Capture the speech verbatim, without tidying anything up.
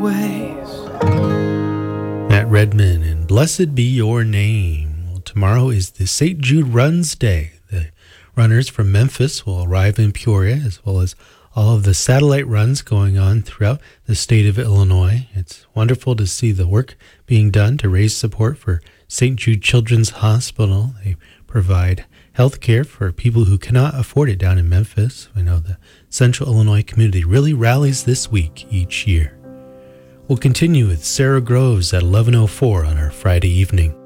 ways. Matt Redman and Blessed Be Your Name. Well, tomorrow is the Saint Jude Runs Day. The runners from Memphis will arrive in Peoria, as well as all of the satellite runs going on throughout the state of Illinois. It's wonderful to see the work being done to raise support for Saint Jude Children's Hospital. They provide health care for people who cannot afford it down in Memphis. We know the Central Illinois community really rallies this week each year. We'll continue with Sarah Groves at eleven oh four on our Friday evening.